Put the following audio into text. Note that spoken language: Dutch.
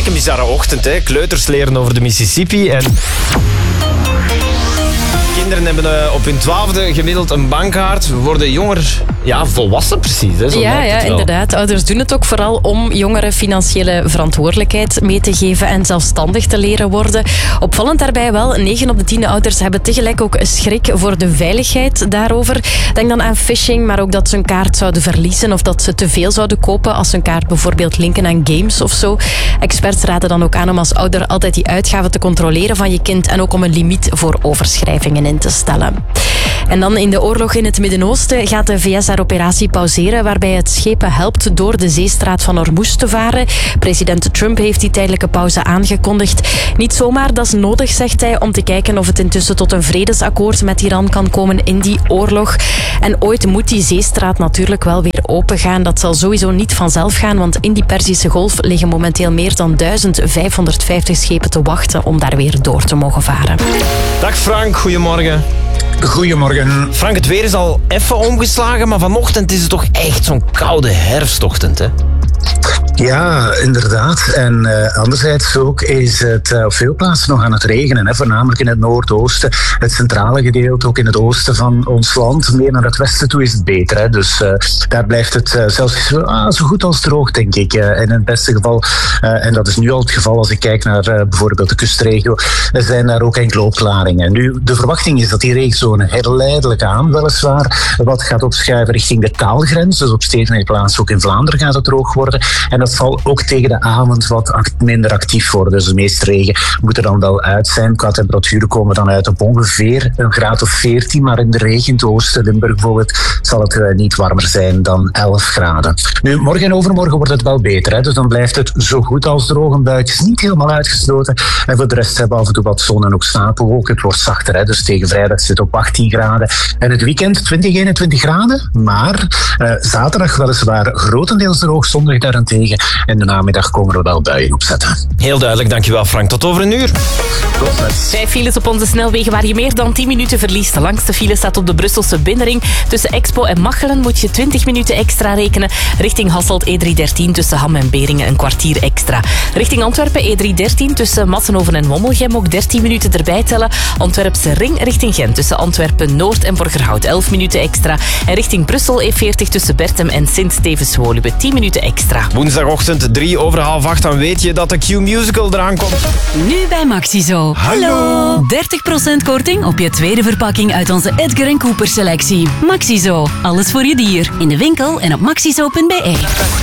Kijk, een bizarre ochtend, hè. Kleuters leren over de Mississippi en... Kinderen hebben op hun 12e gemiddeld een bankkaart. We worden jonger, volwassen precies. Hè? Zo lijkt het wel. Inderdaad. Ouders doen het ook vooral om jongeren financiële verantwoordelijkheid mee te geven en zelfstandig te leren worden. Opvallend daarbij wel, 9 op de 10 ouders hebben tegelijk ook een schrik voor de veiligheid daarover. Denk dan aan phishing, maar ook dat ze een kaart zouden verliezen of dat ze te veel zouden kopen als ze een kaart bijvoorbeeld linken aan games of zo. Experts raden dan ook aan om als ouder altijd die uitgaven te controleren van je kind en ook om een limiet voor overschrijvingen in te stellen. En dan in de oorlog in het Midden-Oosten gaat de VS haar operatie pauzeren, waarbij het schepen helpt door de zeestraat van Hormuz te varen. President Trump heeft die tijdelijke pauze aangekondigd. Niet zomaar, dat is nodig, zegt hij, om te kijken of het intussen tot een vredesakkoord met Iran kan komen in die oorlog. En ooit moet die zeestraat natuurlijk wel weer opengaan. Dat zal sowieso niet vanzelf gaan, want in die Perzische Golf liggen momenteel meer dan 1550 schepen te wachten om daar weer door te mogen varen. Dag Frank, goedemorgen. Goedemorgen. Frank, het weer is al even omgeslagen, maar vanochtend is het toch echt zo'n koude herfstochtend, hè? Ja, inderdaad. En anderzijds ook is het op veel plaatsen nog aan het regenen. Hè? Voornamelijk in het noordoosten, het centrale gedeelte, ook in het oosten van ons land. Meer naar het westen toe is het beter. Hè? Dus daar blijft het zelfs zo goed als droog, denk ik. In het beste geval, en dat is nu al het geval als ik kijk naar bijvoorbeeld de kustregio, zijn daar ook enkele opklaringen. Nu, de verwachting is dat die regenzone geleidelijk aan, weliswaar, wat gaat opschuiven richting de kaalgrens. Dus op stedelijke plaatsen, ook in Vlaanderen, gaat het droog worden. En dat zal ook tegen de avond wat minder actief worden. Dus de meeste regen moet er dan wel uit zijn. Qua temperaturen komen dan uit op ongeveer een graad of 14. Maar in de regio, in het oosten, Limburg bijvoorbeeld, zal het niet warmer zijn dan 11 graden. Nu, morgen en overmorgen wordt het wel beter. Hè? Dus dan blijft het zo goed als droog. Een buitje is niet helemaal uitgesloten. En voor de rest hebben we af en toe wat zon en ook stapelwolken. Het wordt zachter. Hè? Dus tegen vrijdag zit het op 18 graden. En het weekend 20, 21 graden. Maar zaterdag weliswaar grotendeels droog, zondag daarentegen. En de namiddag komen er wel buien opzetten. Heel duidelijk, dankjewel Frank. Tot over een uur. 5 files op onze snelwegen waar je meer dan 10 minuten verliest. De langste file staat op de Brusselse binnenring. Tussen Expo en Machelen moet je 20 minuten extra rekenen. Richting Hasselt E313 tussen Ham en Beringen een kwartier extra. Richting Antwerpen E313 tussen Massenhoven en Wommelgem ook 13 minuten erbij tellen. Antwerpse ring richting Gent tussen Antwerpen Noord en Borgerhout 11 minuten extra. En richting Brussel E40 tussen Bertem en Sint-Stevens-Woluwe 10 minuten extra. Woensdagochtend 7:03, dan weet je dat de Q-musical eraan komt. Nu bij Maxizo. Hallo! 30% korting op je tweede verpakking uit onze Edgar & Cooper selectie. Maxizo, alles voor je dier. In de winkel en op maxizo.be.